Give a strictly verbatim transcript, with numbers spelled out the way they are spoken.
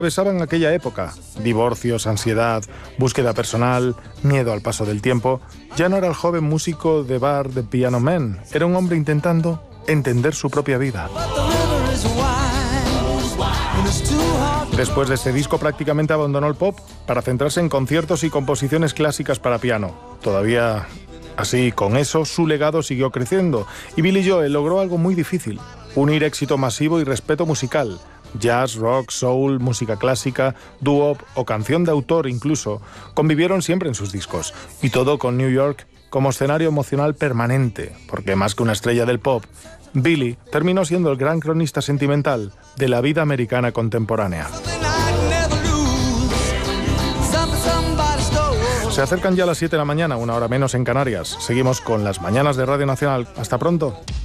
atravesaban aquella época. Divorcios, ansiedad, búsqueda personal, miedo al paso del tiempo. Ya no era el joven músico de bar de Piano Man. Era un hombre intentando entender su propia vida. Después de este disco prácticamente abandonó el pop para centrarse en conciertos y composiciones clásicas para piano. Todavía así, con eso, su legado siguió creciendo y Billy Joel logró algo muy difícil: unir éxito masivo y respeto musical. Jazz, rock, soul, música clásica, doo-wop o canción de autor incluso, convivieron siempre en sus discos. Y todo con New York como escenario emocional permanente, porque más que una estrella del pop, Billy terminó siendo el gran cronista sentimental de la vida americana contemporánea. Se acercan ya las siete de la mañana, una hora menos en Canarias. Seguimos con las mañanas de Radio Nacional. Hasta pronto.